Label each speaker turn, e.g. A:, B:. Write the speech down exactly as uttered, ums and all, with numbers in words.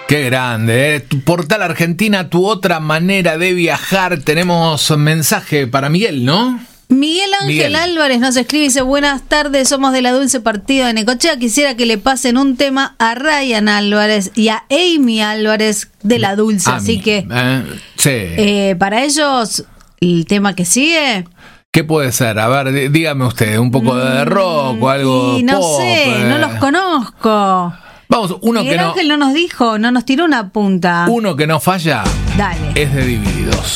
A: Qué grande, ¿eh? Tu Portal Argentina, tu otra manera de viajar. Tenemos un mensaje para Miguel, ¿no?
B: Miguel Ángel
A: Miguel.
B: Álvarez nos escribe y dice: buenas tardes, somos de la Dulce Partida de Necochea. Quisiera que le pasen un tema a Ryan Álvarez y a Amy Álvarez de la Dulce.
A: A
B: Así
A: mí,
B: que
A: eh, sí.
B: eh, para ellos, el tema que sigue...
A: ¿Qué puede ser? A ver, dí- dígame usted, un poco de rock o algo
B: Y no
A: pop,
B: sé,
A: eh.
B: no los conozco.
A: Vamos, uno
B: Miguel
A: que no,
B: Ángel no nos dijo, no nos tiró una punta.
A: uno que no falla
B: Dale.
A: es de Divididos.